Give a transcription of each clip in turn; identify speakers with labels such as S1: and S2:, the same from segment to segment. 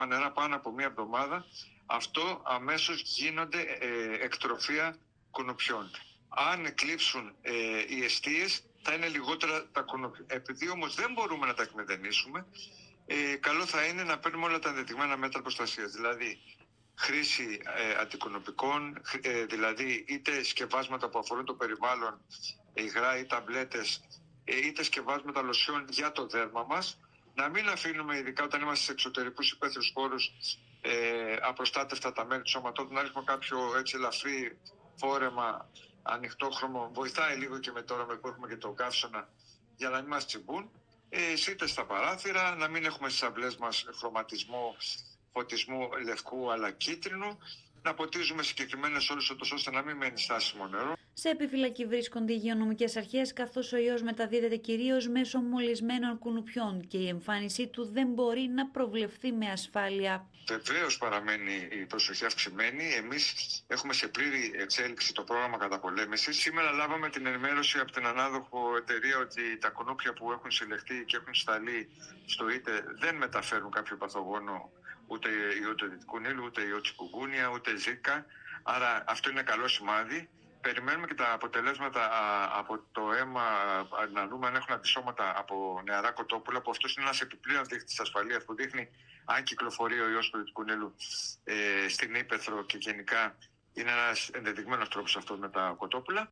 S1: νερά πάνω από μία εβδομάδα, αυτό αμέσως γίνονται εκτροφία κουνουπιών. Αν εκλείψουν οι εστίες, θα είναι λιγότερα τα κουνουπιά. Επειδή όμως δεν μπορούμε να τα εκμεδενήσουμε, καλό θα είναι να παίρνουμε όλα τα ενδεδειγμένα μέτρα προστασίας. Δηλαδή, χρήση αντικονουπικών, δηλαδή είτε σκευάσματα που αφορούν το περιβάλλον, υγρά ή ταμπλέτες, είτε σκευάσματα λοσιών για το δέρμα μας. Να μην αφήνουμε, ειδικά όταν είμαστε σε εξωτερικούς υπαίθριους χώρους, απροστάτευτα τα μέρη του σώματός, να ρίχνουμε κάποιο έτσι ελαφρύ φόρεμα ανοιχτόχρωμο. Βοηθάει λίγο και με τώρα που έχουμε και το καύσωνα για να μην μας τσιμπούν. Σίτες στα παράθυρα, να μην έχουμε στις αυλές μας χρωματισμό φωτισμού λευκού αλλά κίτρινου. Να ποτίζουμε συγκεκριμένες ώρες ώστε να μην μένει στάσιμο νερό.
S2: Σε επιφυλακή βρίσκονται οι υγειονομικές αρχές, καθώς ο ιός μεταδίδεται κυρίως μέσω μολυσμένων κουνουπιών και η εμφάνισή του δεν μπορεί να προβλεφθεί με ασφάλεια.
S1: Βεβαίως παραμένει η προσοχή αυξημένη. Εμείς έχουμε σε πλήρη εξέλιξη το πρόγραμμα καταπολέμησης. Σήμερα λάβαμε την ενημέρωση από την ανάδοχο εταιρεία ότι τα κουνούπια που έχουν συλλεχθεί και έχουν σταλεί στο ΙΤΕ δεν μεταφέρουν κάποιο παθογόνο, ούτε ιό του Δυτικού Νείλου, ούτε ιό τσικουγκούνια, ούτε ζίκα. Άρα αυτό είναι καλό σημάδι. Περιμένουμε και τα αποτελέσματα από το αίμα, να δούμε αν έχουν αντισώματα από νεαρά κοτόπουλα, που αυτός είναι ένας επιπλέον δείκτης ασφαλείας που δείχνει αν κυκλοφορεί ο ιός του Δυτικού Νείλου στην ύπαιθρο, και γενικά είναι ένας ενδεδειγμένος τρόπος αυτό με τα κοτόπουλα.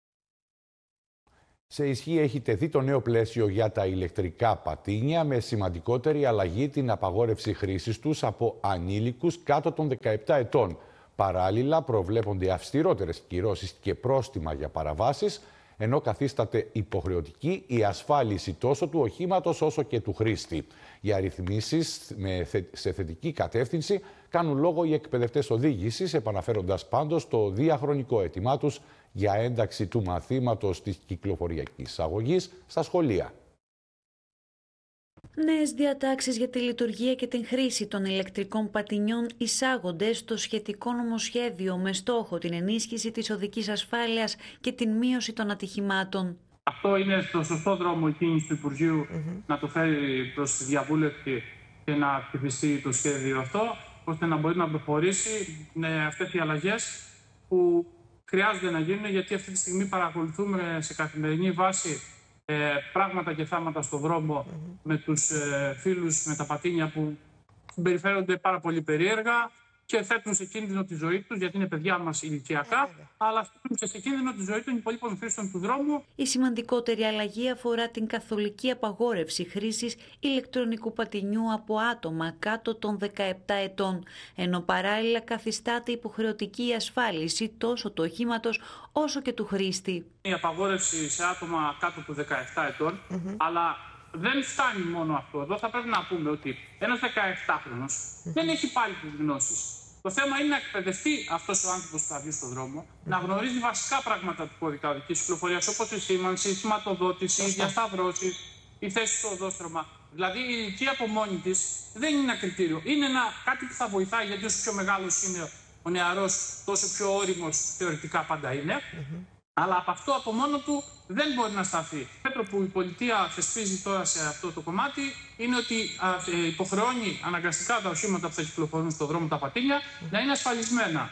S3: Σε ισχύ έχει τεθεί το νέο πλαίσιο για τα ηλεκτρικά πατίνια, με σημαντικότερη αλλαγή την απαγόρευση χρήσης τους από ανήλικους κάτω των 17 ετών. Παράλληλα, προβλέπονται αυστηρότερες κυρώσεις και πρόστιμα για παραβάσεις, ενώ καθίσταται υποχρεωτική η ασφάλιση τόσο του οχήματος όσο και του χρήστη. Για ρυθμίσεις σε θετική κατεύθυνση κάνουν λόγο οι εκπαιδευτές οδήγησης, επαναφέροντας πάντως το διαχρονικό αίτημά τους για ένταξη του μαθήματος της κυκλοφοριακής αγωγής στα σχολεία.
S2: Νέες διατάξεις για τη λειτουργία και την χρήση των ηλεκτρικών πατινιών εισάγονται στο σχετικό νομοσχέδιο με στόχο την ενίσχυση της οδικής ασφάλειας και την μείωση των ατυχημάτων.
S4: Αυτό είναι στο σωστό δρόμο η κίνηση του Υπουργείου να το φέρει προς τη διαβούλευση και να ψηφιστεί το σχέδιο αυτό, ώστε να μπορεί να προχωρήσει με αυτές οι αλλαγές που χρειάζεται να γίνουν, γιατί αυτή τη στιγμή παρακολουθούμε σε καθημερινή βάση πράγματα και θάματα στον δρόμο με τους φίλους με τα πατίνια που συμπεριφέρονται πάρα πολύ περίεργα και θέτουν σε κίνδυνο τη ζωή τους, γιατί είναι παιδιά μας ηλικιακά, αλλά θέτουν και σε κίνδυνο τη ζωή των υπολείπων χρήστων του δρόμου.
S2: Η σημαντικότερη αλλαγή αφορά την καθολική απαγόρευση χρήσης ηλεκτρονικού πατινιού από άτομα κάτω των 17 ετών, ενώ παράλληλα καθιστάται υποχρεωτική η ασφάλιση τόσο του οχήματος όσο και του χρήστη.
S4: Η απαγόρευση σε άτομα κάτω των 17 ετών, αλλά δεν φτάνει μόνο αυτό. Εδώ θα πρέπει να πούμε ότι ένας 17χρονος δεν έχει πάλι τις γνώσεις. Το θέμα είναι να εκπαιδευτεί αυτός ο άνθρωπος που θα βγει στον δρόμο, να γνωρίζει βασικά πράγματα του κώδικα οδικής κυκλοφορίας, όπως η σήμανση, η σηματοδότηση, οι διασταυρώσεις, η θέση στο οδόστρωμα. Δηλαδή η ηλικία από μόνη της δεν είναι ένα κριτήριο. Είναι κάτι που θα βοηθάει, γιατί όσο πιο μεγάλος είναι ο νεαρός, τόσο πιο όριμος θεωρητικά πάντα είναι. Αλλά από αυτό από μόνο του δεν μπορεί να σταθεί. Το μέτρο που η πολιτεία θεσπίζει τώρα σε αυτό το κομμάτι είναι ότι υποχρεώνει αναγκαστικά τα οχήματα που θα κυκλοφορούν στον δρόμο, τα πατίνια, να είναι ασφαλισμένα.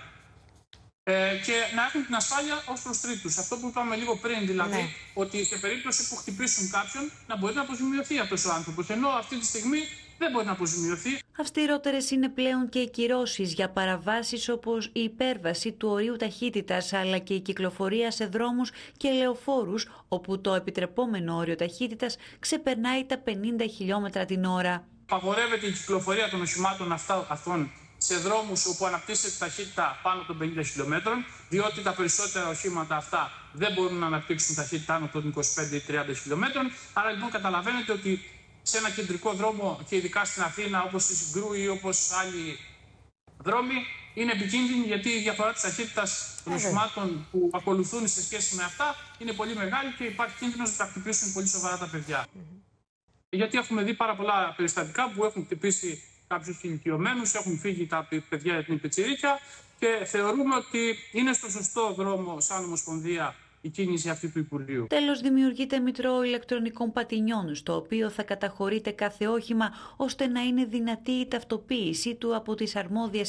S4: Και να έχουν την ασφάλεια ως προς τρίτους. Αυτό που είπαμε λίγο πριν, δηλαδή, ότι σε περίπτωση που χτυπήσουν κάποιον, να μπορεί να αποζημιωθεί αυτός ο άνθρωπος. Ενώ αυτή τη στιγμή δεν μπορεί να αποζημιωθεί.
S2: Αυστηρότερες είναι πλέον και οι κυρώσεις για παραβάσεις όπως η υπέρβαση του ορίου ταχύτητας, αλλά και η κυκλοφορία σε δρόμους και λεωφόρους όπου το επιτρεπόμενο όριο ταχύτητας ξεπερνάει τα 50 χιλιόμετρα την ώρα.
S4: Απαγορεύεται η κυκλοφορία των οχημάτων αυτών σε δρόμους όπου αναπτύσσεται ταχύτητα πάνω των 50 χιλιόμετρων, διότι τα περισσότερα οχήματα αυτά δεν μπορούν να αναπτύξουν ταχύτητα άνω των 25 ή 30 χιλιόμετρων. Άρα λοιπόν καταλαβαίνετε ότι σε ένα κεντρικό δρόμο και ειδικά στην Αθήνα, όπως στη Συγκρού ή όπως άλλοι δρόμοι, είναι επικίνδυνη, γιατί η διαφορά της ταχύτητας των οχημάτων που ακολουθούν σε σχέση με αυτά είναι πολύ μεγάλη και υπάρχει κίνδυνος να τα χτυπήσουν πολύ σοβαρά τα παιδιά. Γιατί έχουμε δει πάρα πολλά περιστατικά που έχουν χτυπήσει κάποιους ηλικιωμένους, έχουν φύγει τα παιδιά για την πιτσιρίκια και θεωρούμε ότι είναι στο σωστό δρόμο σαν Ομοσπονδία η κίνηση αυτή του Υπουργείου.
S2: Τέλος, δημιουργείται μητρό ηλεκτρονικών πατινιών, στο οποίο θα καταχωρείται κάθε όχημα, ώστε να είναι δυνατή η ταυτοποίησή του από τις αρμόδιες